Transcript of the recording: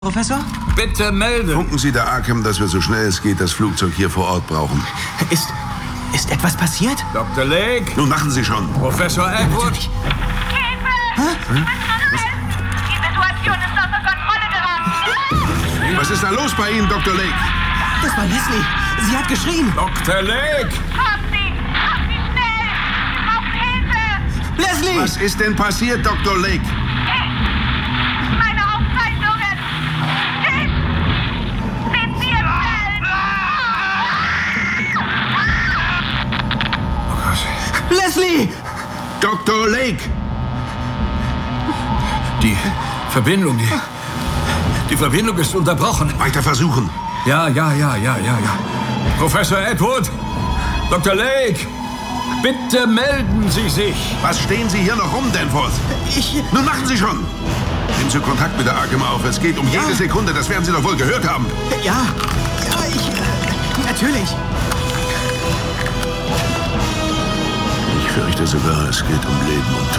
Professor? Bitte melden. Funken Sie der Arkham, dass wir so schnell es geht das Flugzeug hier vor Ort brauchen. Ist etwas passiert? Dr. Lake. Nun machen Sie schon. Professor Edward. Hilfe! Wir müssen uns helfen! Die Situation ist außer Kontrolle geraten! Was ist da los bei Ihnen, Dr. Lake? Das war Leslie. Sie hat geschrien. Dr. Lake. Kommen Sie! Kommen Sie schnell! Wir brauchen Hilfe! Leslie! Was ist denn passiert, Dr. Lake? Meine Aufzeichnungen! Sezieren! Oh Gott. Leslie! Dr. Lake! Die Verbindung, die Verbindung ist unterbrochen. Weiter versuchen. Ja. Professor Edward. Dr. Lake. Bitte melden Sie sich. Was stehen Sie hier noch rum, Danforth? Nun machen Sie schon. Nehmen Sie Kontakt mit der Arkham auf. Es geht um jede Sekunde. Das werden Sie doch wohl gehört haben. Ja, natürlich. Ich fürchte sogar, es geht um Leben und Tod.